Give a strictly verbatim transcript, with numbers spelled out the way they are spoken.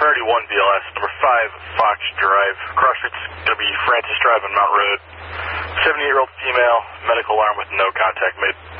priority one B L S, number five Fox Drive. Cross street's going to be Francis Drive on Mount Road. seventy-eight-year-old female, medical alarm with no contact made.